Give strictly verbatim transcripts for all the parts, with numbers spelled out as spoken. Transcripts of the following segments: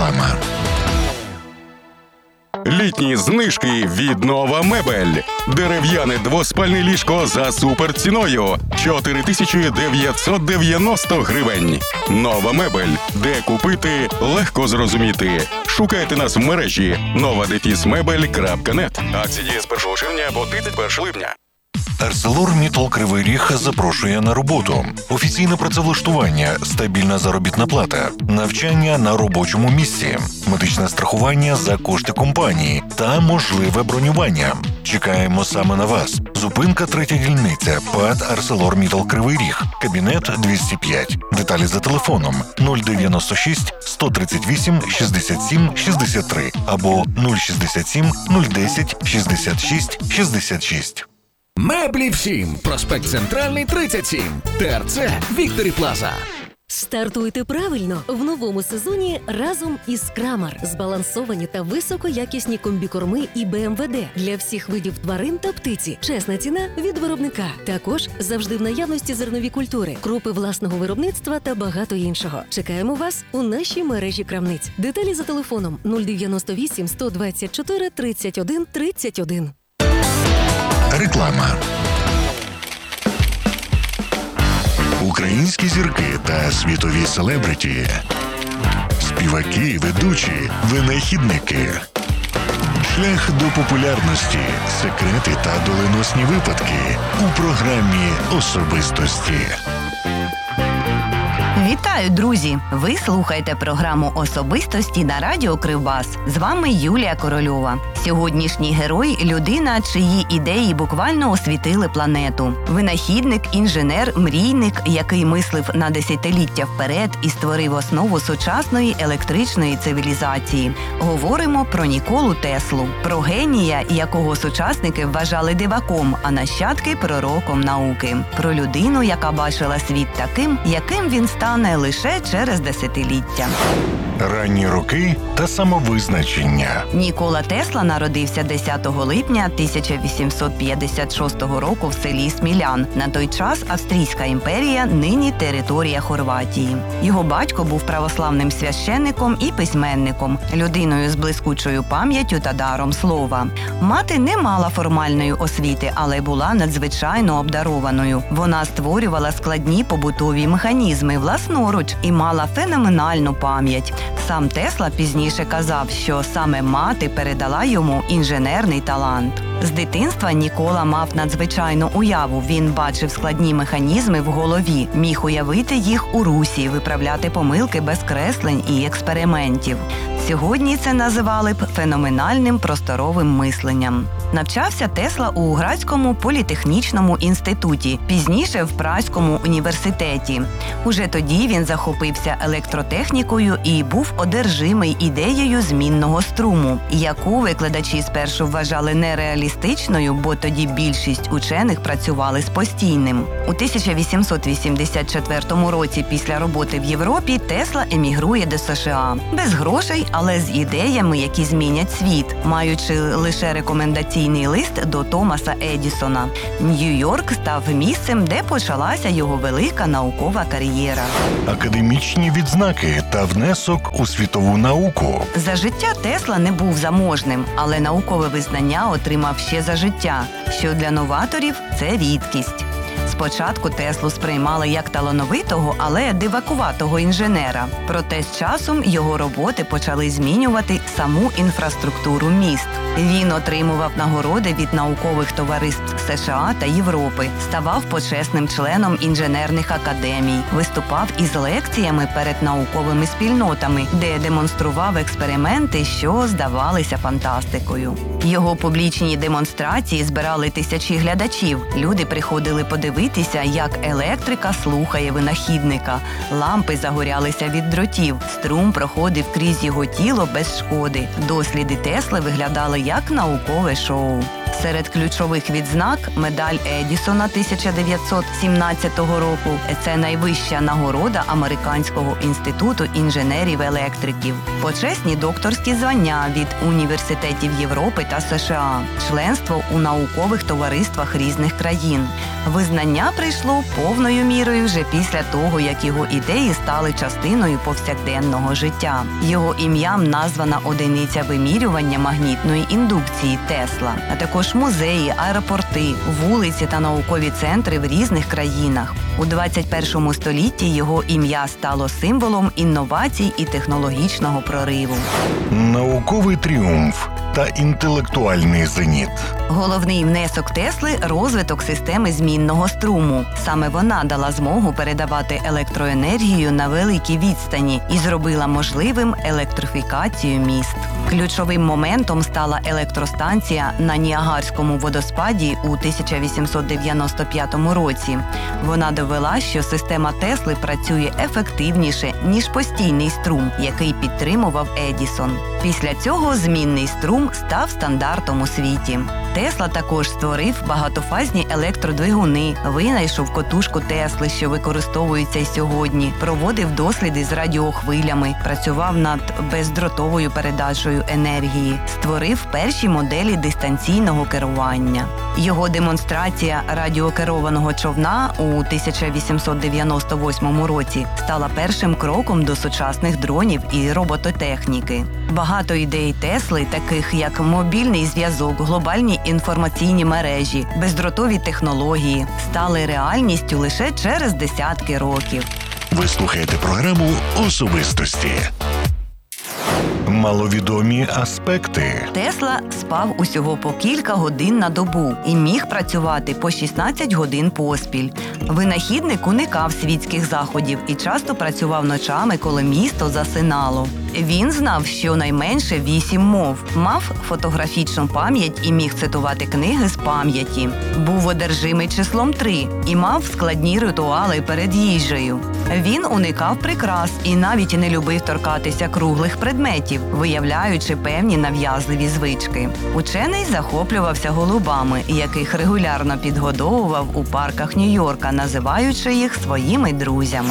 Реклама. Літні знижки від Нова Мебель. Дерев'яне двоспальне ліжко за суперціною – чотири тисячі дев'ятсот дев'яносто гривень. Нова Мебель. Де купити – легко зрозуміти. Шукайте нас в мережі нова дефіс мебель крапка нет. Акції діє з першого червня по тридцять перше липня. ArcelorMittal Кривий Ріг запрошує на роботу. Офіційне працевлаштування, стабільна заробітна плата, навчання на робочому місці, медичне страхування за кошти компанії та можливе бронювання. Чекаємо саме на вас. Зупинка третя дільниця, ПАТ ArcelorMittal Кривий Ріг, кабінет двісті п'ять. Деталі за телефоном нуль дев'яносто шість сто тридцять вісім шістдесят сім шістдесят три або нуль шістдесят сім нуль десять шістдесят шість шістдесят шість. Меблі всім. Проспект Центральний, тридцять сім. ТРЦ Вікторі Плаза. Стартуйте правильно в новому сезоні разом із Крамар. Збалансовані та високоякісні комбікорми і Б М В Д для всіх видів тварин та птиці. Чесна ціна від виробника. Також завжди в наявності зернові культури, крупи власного виробництва та багато іншого. Чекаємо вас у нашій мережі крамниць. Деталі за телефоном нуль дев'яносто вісім сто двадцять чотири тридцять один тридцять один. Реклама. Українські зірки та світові селебриті, співаки, ведучі, винахідники. Шлях до популярності, секрети та доленосні випадки у програмі «Особистості». Вітаю, друзі! Ви слухаєте програму «Особистості» на радіо Кривбас. З вами Юлія Корольова. Сьогоднішній герой – людина, чиї ідеї буквально освітили планету. Винахідник, інженер, мрійник, який мислив на десятиліття вперед і створив основу сучасної електричної цивілізації. Говоримо про Ніколу Теслу. Про генія, якого сучасники вважали диваком, а нащадки – пророком науки. Про людину, яка бачила світ таким, яким він стане лише через десятиліття. Ранні роки та самовизначення. Нікола Тесла народився десятого липня тисяча вісімсот п'ятдесят шостого року в селі Смілян. На той час Австрійська імперія, нині територія Хорватії. Його батько був православним священником і письменником, людиною з блискучою пам'яттю та даром слова. Мати не мала формальної освіти, але була надзвичайно обдарованою. Вона створювала складні побутові механізми власноруч і мала феноменальну пам'ять. Сам Тесла пізніше казав, що саме мати передала йому інженерний талант. З дитинства Нікола мав надзвичайну уяву. Він бачив складні механізми в голові, міг уявити їх у русі, виправляти помилки без креслень і експериментів. Сьогодні це називали б феноменальним просторовим мисленням. Навчався Тесла у Градському політехнічному інституті, пізніше в Празькому університеті. Уже тоді він захопився електротехнікою і був одержимий ідеєю змінного струму, яку викладачі спершу вважали нереалістичною, бо тоді більшість учених працювали з постійним. У тисяча вісімсот вісімдесят четвертому році після роботи в Європі Тесла емігрує до США. Без грошей, але з ідеями, які змінять світ, маючи лише рекомендаційний лист до Томаса Едісона. Нью-Йорк став місцем, де почалася його велика наукова кар'єра. Академічні відзнаки та внесок у світову науку. За життя Тесла не був заможним, але наукове визнання отримав ще за життя, що для новаторів – це рідкість. Спочатку Теслу сприймали як талановитого, але дивакуватого інженера. Проте з часом його роботи почали змінювати саму інфраструктуру міст. Він отримував нагороди від наукових товариств США та Європи, ставав почесним членом інженерних академій, виступав із лекціями перед науковими спільнотами, де демонстрував експерименти, що здавалися фантастикою. Його публічні демонстрації збирали тисячі глядачів. Люди приходили подивитися, як електрика слухає винахідника. Лампи загорялися від дротів, струм проходив крізь його тіло без шкоди. Досліди Тесли виглядали як наукове шоу. Серед ключових відзнак – медаль Едісона тисяча дев'ятсот сімнадцятого року. Це найвища нагорода Американського інституту інженерів-електриків. Почесні докторські звання від університетів Європи та США. Членство у наукових товариствах різних країн. Визнання прийшло повною мірою вже після того, як його ідеї стали частиною повсякденного життя. Його ім'ям названа одиниця вимірювання магнітної індукції Тесла, а також музеї, аеропорти, вулиці та наукові центри в різних країнах. У двадцять першому столітті його ім'я стало символом інновацій і технологічного прориву. Науковий тріумф та інтелектуальний зеніт. Головний внесок Тесли – розвиток системи змінного струму. Саме вона дала змогу передавати електроенергію на великій відстані і зробила можливим електрифікацію міст. Ключовим моментом стала електростанція на Ніагарському водоспаді у тисяча вісімсот дев'яносто п'ятому році. Вона довела, що система Тесли працює ефективніше, ніж постійний струм, який підтримував Едісон. Після цього змінний струм став стандартом у світі. Тесла також створив багатофазні електродвигуни, винайшов котушку Тесли, що використовується й сьогодні, проводив досліди з радіохвилями, працював над бездротовою передачею енергії, створив перші моделі дистанційного керування. Його демонстрація радіокерованого човна у тисяча вісімсот дев'яносто восьмому році стала першим кроком до сучасних дронів і робототехніки. Багато ідей Тесли, таких як мобільний зв'язок, глобальні інформаційні мережі, бездротові технології, стали реальністю лише через десятки років. Ви слухаєте програму «Особистості». Маловідомі аспекти. Тесла спав усього по кілька годин на добу і міг працювати по шістнадцять годин поспіль. Винахідник уникав світських заходів і часто працював ночами, коли місто засинало. Він знав щонайменше вісім мов, мав фотографічну пам'ять і міг цитувати книги з пам'яті. Був одержимий числом три і мав складні ритуали перед їжею. Він уникав прикрас і навіть не любив торкатися круглих предметів, виявляючи певні нав'язливі звички. Учений захоплювався голубами, яких регулярно підгодовував у парках Нью-Йорка, називаючи їх своїми друзями.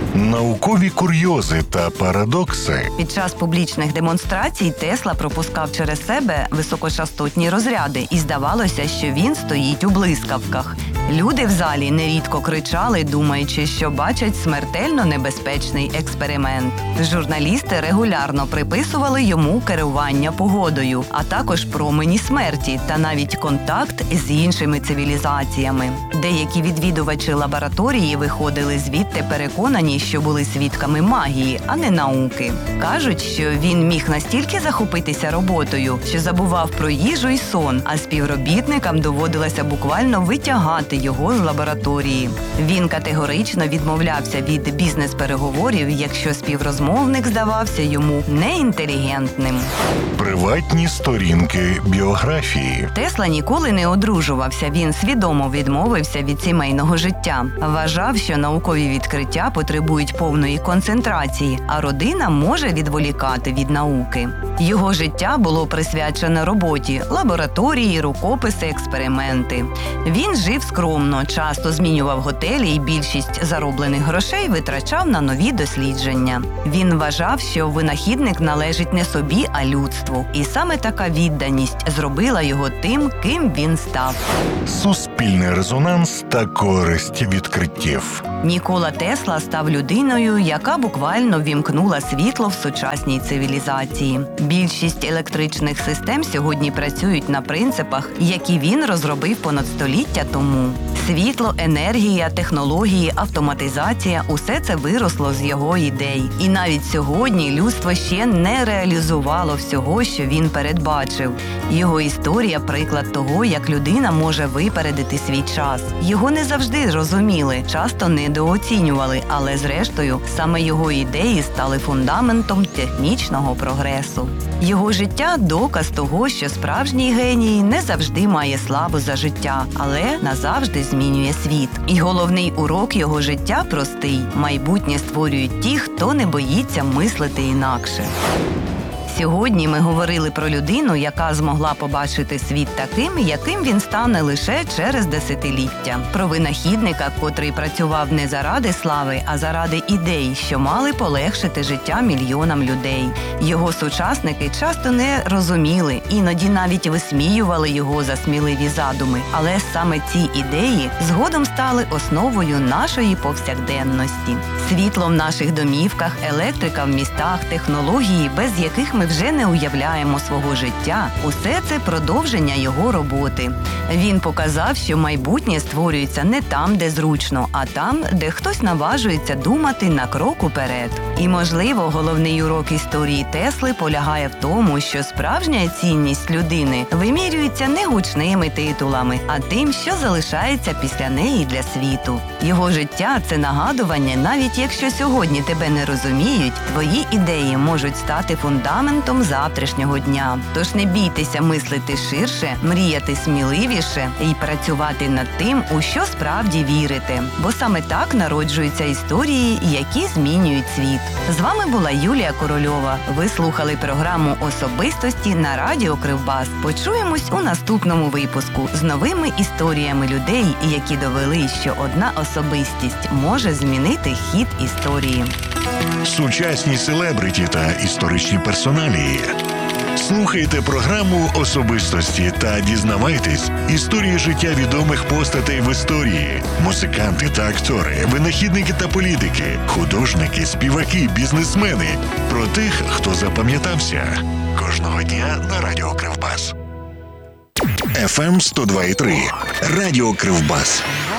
Наукові курйози та парадокси. Під час публічних демонстрацій Тесла пропускав через себе високочастотні розряди, і здавалося, що він стоїть у блискавках. Люди в залі нерідко кричали, думаючи, що бачать смертельно небезпечний експеримент. Журналісти регулярно приписували йому керування погодою, а також промені смерті та навіть контакт з іншими цивілізаціями. Деякі відвідувачі лабораторії виходили звідти переконані, що були свідками магії, а не науки. Кажуть, що він міг настільки захопитися роботою, що забував про їжу й сон, а співробітникам доводилося буквально витягати його з лабораторії. Він категорично відмовлявся від бізнес-переговорів, якщо співрозмовник здавався йому неінтелігентним. Приватні сторінки біографії. Тесла ніколи не одружувався, він свідомо відмовився від сімейного життя. Вважав, що наукові відкриття потребують повної концентрації, а родина може відволікати від науки. Його життя було присвячене роботі, лабораторії, рукописи, експерименти. Він жив скромно, часто змінював готелі і більшість зароблених грошей витрачав на нові дослідження. Він вважав, що винахідник належить не собі, а людству. І саме така відданість зробила його тим, ким він став. Суспільний резонанс та користь відкриттів. Нікола Тесла став людиною, яка буквально ввімкнула світло в сучасній цивілізації. Більшість електричних систем сьогодні працюють на принципах, які він розробив понад століття тому. Світло, енергія, технології, автоматизація – усе це виросло з його ідей. І навіть сьогодні людство ще не реалізувало всього, що він передбачив. Його історія – приклад того, як людина може випередити свій час. Його не завжди розуміли, часто недооцінювали, але зрештою саме його ідеї стали фундаментом технічного прогресу. Його життя – доказ того, що справжній геній не завжди має славу за життя, але назавжди змінює світ. І головний урок його життя простий – майбутнє створюють ті, хто не боїться мислити інакше. Сьогодні ми говорили про людину, яка змогла побачити світ таким, яким він стане лише через десятиліття. Про винахідника, котрий працював не заради слави, а заради ідей, що мали полегшити життя мільйонам людей. Його сучасники часто не розуміли, іноді навіть висміювали його за сміливі задуми. Але саме ці ідеї згодом стали основою нашої повсякденності. Світло в наших домівках, електрика в містах, технології, без яких ми вже не уявляємо свого життя – усе це продовження його роботи. Він показав, що майбутнє створюється не там, де зручно, а там, де хтось наважується думати на крок уперед. І, можливо, головний урок історії Тесли полягає в тому, що справжня цінність людини вимірюється не гучними титулами, а тим, що залишається після неї для світу. Його життя – це нагадування, навіть якщо сьогодні тебе не розуміють, твої ідеї можуть стати фундаментом завтрашнього дня. Тож не бійтеся мислити ширше, мріяти сміливіше і працювати над тим, у що справді вірите. Бо саме так народжуються історії, які змінюють світ. З вами була Юлія Корольова. Ви слухали програму «Особистості» на радіо Кривбас. Почуємось у наступному випуску з новими історіями людей, які довели, що одна особистість може змінити хід історії. Сучасні селебриті та історичні персоналії. Слухайте програму «Особистості» та дізнавайтесь історії життя відомих постатей в історії. Музиканти та актори, винахідники та політики, художники, співаки, бізнесмени. Про тих, хто запам'ятався. Кожного дня на радіо Кривбас. еф ем сто два і три. Радіо Кривбас.